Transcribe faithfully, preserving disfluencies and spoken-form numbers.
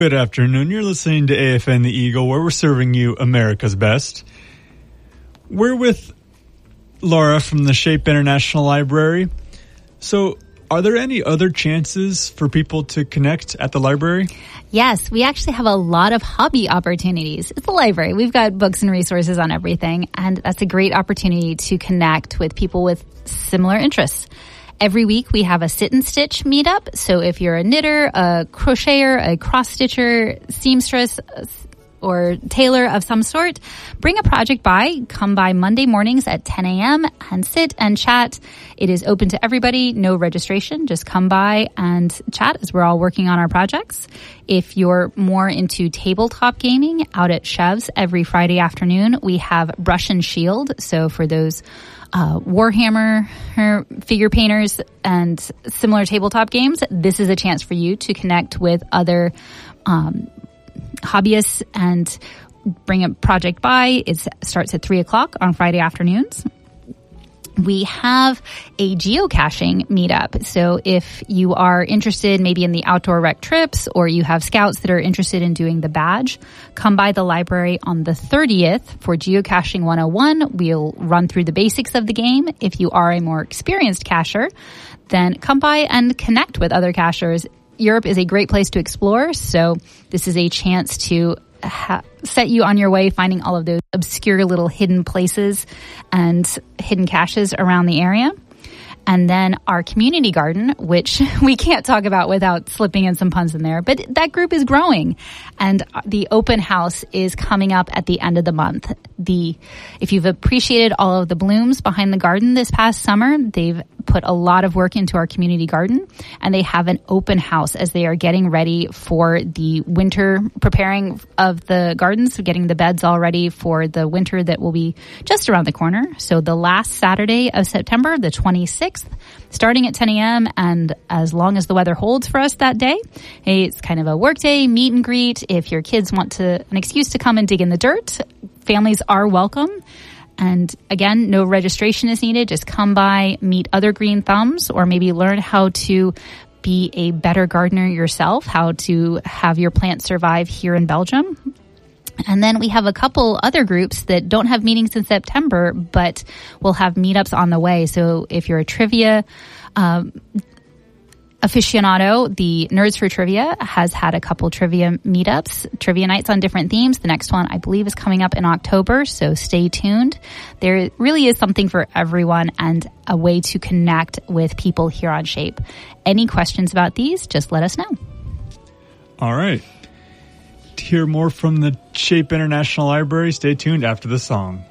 Good afternoon. You're listening to A F N The Eagle, where we're serving you America's best. We're with Laura from the Shape International Library. So, are there any other chances for people to connect at the library? Yes, we actually have a lot of hobby opportunities. It's a library. We've got books and resources on everything, and that's a great opportunity to connect with people with similar interests. Every week we have a sit and stitch meetup. So if you're a knitter, a crocheter, a cross stitcher, seamstress, or tailor of some sort, bring a project by. Come by Monday mornings at ten a.m. and sit and chat. It is open to everybody, no registration. Just come by and chat as we're all working on our projects. If you're more into tabletop gaming, out at Chev's every Friday afternoon, we have Brush and Shield. So for those uh, Warhammer figure painters and similar tabletop games, this is a chance for you to connect with other um hobbyists and bring a project by. It starts at three o'clock on Friday afternoons. We have a geocaching meetup. So if you are interested maybe in the outdoor rec trips, or you have scouts that are interested in doing the badge, come by the library on the thirtieth for Geocaching one oh one. We'll run through the basics of the game. If you are a more experienced cacher, then come by and connect with other cachers. Europe is a great place to explore, so this is a chance to ha- set you on your way finding all of those obscure little hidden places and hidden caches around the area. And then our community garden, which we can't talk about without slipping in some puns in there, but that group is growing. And the open house is coming up at the end of the month. The, if you've appreciated all of the blooms behind the garden this past summer, they've put a lot of work into our community garden, and they have an open house as they are getting ready for the winter, preparing of the gardens, getting the beds all ready for the winter that will be just around the corner. So the last Saturday of September, the twenty-sixth, starting at ten a.m. and as long as the weather holds for us that day. It's kind of a work day, meet and greet. If your kids want to an excuse to come and dig in the dirt, families are welcome. And again, no registration is needed. Just come by, meet other green thumbs, or maybe learn how to be a better gardener yourself, how to have your plants survive here in Belgium. And then we have a couple other groups that don't have meetings in September, but will have meetups on the way. So if you're a trivia um, aficionado, the Nerds for Trivia has had a couple trivia meetups, trivia nights on different themes. The next one, I believe, is coming up in October, so stay tuned. There really is something for everyone and a way to connect with people here on Shape. Any questions about these, just let us know. All right. To hear more from the Shape International Library, stay tuned after the song.